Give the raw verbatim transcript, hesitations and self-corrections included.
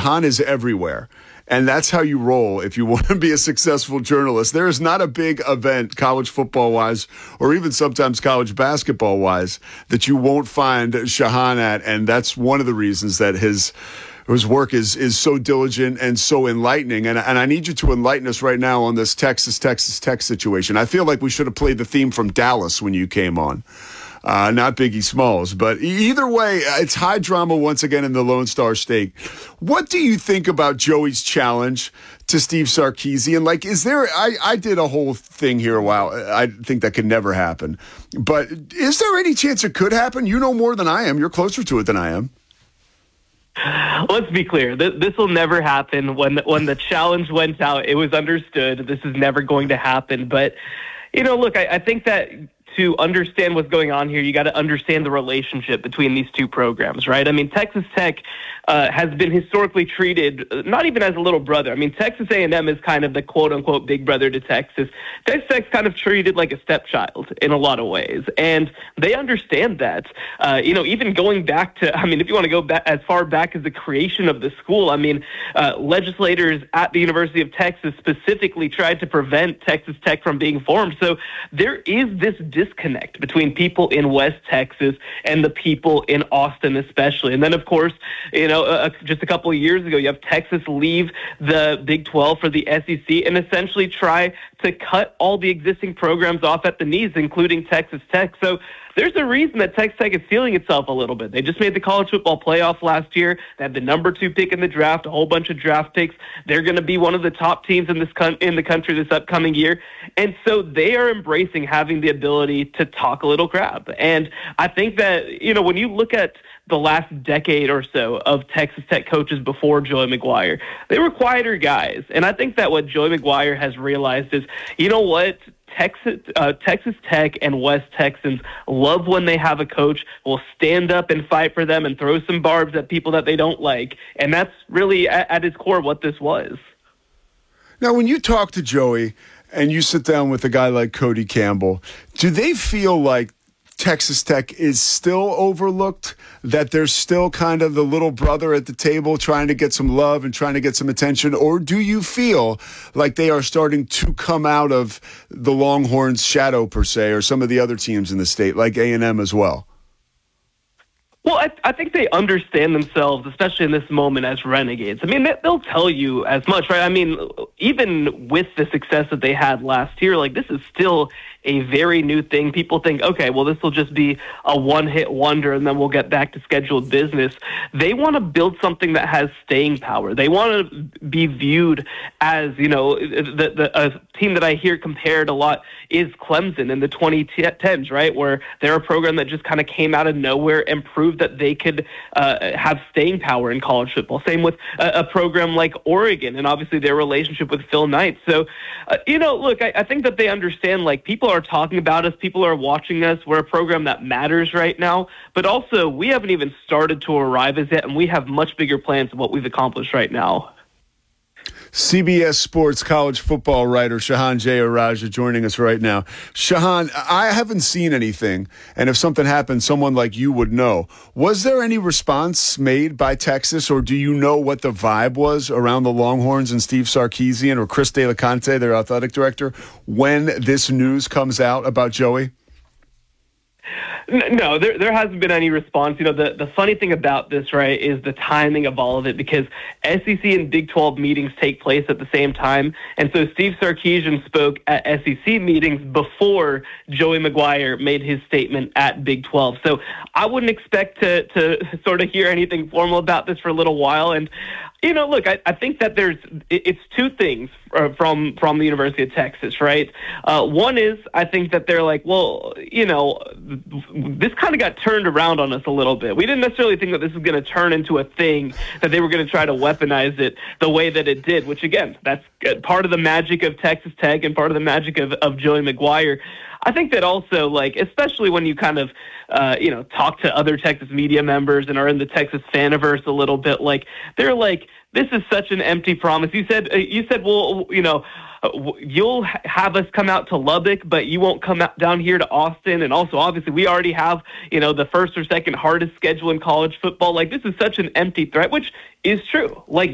Shahan is everywhere. And that's how you roll if you want to be a successful journalist. There is not a big event, college football-wise, or even sometimes college basketball-wise, that you won't find Shahan at. And that's one of the reasons that his his work is is so diligent and so enlightening. And, and I need you to enlighten us right now on this Texas, Texas Tech situation. I feel like we should have played the theme from Dallas when you came on. Uh, not Biggie Smalls, but either way, it's high drama once again in the Lone Star State. What do you think about Joey's challenge to Steve Sarkisian? Like, is there, I, I did a whole thing here a while. I think that could never happen, but is there any chance it could happen? You know more than I am. You're closer to it than I am. Let's be clear. This will never happen. When, when the challenge went out, it was understood this is never going to happen. But, you know, look, I, I think that to understand what's going on here, you got to understand the relationship between these two programs, right? I mean, Texas Tech uh, has been historically treated uh, not even as a little brother. I mean, Texas A and M is kind of the quote-unquote big brother to Texas. Texas Tech's kind of treated like a stepchild in a lot of ways, and they understand that. Uh, you know, even going back to, I mean, if you want to go back as far back as the creation of the school, I mean, uh, legislators at the University of Texas specifically tried to prevent Texas Tech from being formed. So there is this disconnect between people in West Texas and the people in Austin especially. And then, of course, you know, uh, just a couple of years ago, you have Texas leave the Big twelve for the S E C and essentially try to cut all the existing programs off at the knees, including Texas Tech. So there's a reason that Texas Tech is feeling itself a little bit. They just made the college football playoff last year. They had the number two pick in the draft, a whole bunch of draft picks. They're going to be one of the top teams in this con- in the country this upcoming year. And so they are embracing having the ability to talk a little crap. And I think that, you know, when you look at the last decade or so of Texas Tech coaches before Joey McGuire, they were quieter guys. And I think that what Joey McGuire has realized is, you know what, Texas, uh, Texas Tech and West Texans love when they have a coach who will stand up and fight for them and throw some barbs at people that they don't like. And that's really at, at its core what this was. Now, when you talk to Joey and you sit down with a guy like Cody Campbell, do they feel like Texas Tech is still overlooked, that there's still kind of the little brother at the table trying to get some love and trying to get some attention? Or do you feel like they are starting to come out of the Longhorns' shadow, per se, or some of the other teams in the state, like A and M as well? Well, I, I think they understand themselves, especially in this moment, as renegades. I mean, they, they'll tell you as much, right? I mean, even with the success that they had last year, like, this is still a very new thing. People think, okay, well, this will just be a one-hit wonder and then we'll get back to scheduled business. They want to build something that has staying power. They want to be viewed as, you know, the, the, a team that I hear compared a lot is Clemson in the twenty tens, right, where they're a program that just kind of came out of nowhere and proved that they could uh, have staying power in college football. Same with a, a program like Oregon and obviously their relationship with Phil Knight. So, uh, you know, look, I, I think that they understand, like, people are talking about us, people are watching us. We're a program that matters right now, but also we haven't even started to arrive as yet, and we have much bigger plans than what we've accomplished right now. C B S Sports college football writer Shahan Jeyarajah joining us right now. Shahan, I haven't seen anything, and if something happened, someone like you would know. Was there any response made by Texas, or do you know what the vibe was around the Longhorns and Steve Sarkisian or Chris De La Conte, their athletic director, when this news comes out about Joey? No, there there hasn't been any response. You know, the, the funny thing about this, right, is the timing of all of it, because S E C and Big twelve meetings take place at the same time. And so Steve Sarkisian spoke at S E C meetings before Joey McGuire made his statement at Big twelve. So I wouldn't expect to, to sort of hear anything formal about this for a little while. And, you know, look, I, I think that there's it's two things from from the University of Texas, right? Uh, one is I think that they're like, well, you know, this kind of got turned around on us a little bit. We didn't necessarily think that this was going to turn into a thing, that they were going to try to weaponize it the way that it did, which, again, that's part of the magic of Texas Tech and part of the magic of, of Joey McGuire. I think that also, like, especially when you kind of, uh, you know, talk to other Texas media members and are in the Texas faniverse a little bit, like, they're like, this is such an empty promise. You said, uh, you said, well, you know, you'll ha- have us come out to Lubbock, but you won't come out down here to Austin. And also, obviously, we already have, you know, the first or second hardest schedule in college football. Like, this is such an empty threat, which is true. Like,